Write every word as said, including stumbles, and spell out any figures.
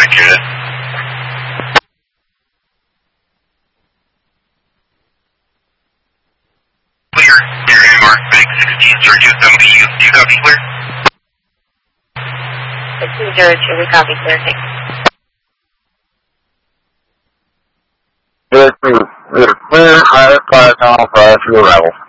Roger that. Clear. Clear Airmark Bank sixteen zero two seven B U. Do you copy clear? sixteen zero two, we copy clear, thanks. Yes, we're clear. I have five now for your arrival.